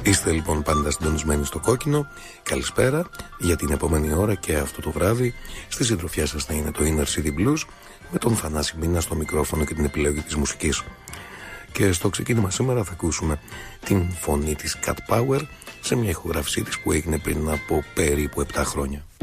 Είστε λοιπόν πάντα συντονισμένοι στο κόκκινο. Καλησπέρα. Για την επόμενη ώρα και αυτό το βράδυ στη συντροφιά σας θα είναι το Inner City Blues με τον Θανάση Μίνα στο μικρόφωνο και την επιλογή της μουσικής. Και στο ξεκίνημα σήμερα θα ακούσουμε την φωνή της Cat Power σε μια ηχογράφησή της που έγινε πριν από περίπου 7 χρόνια.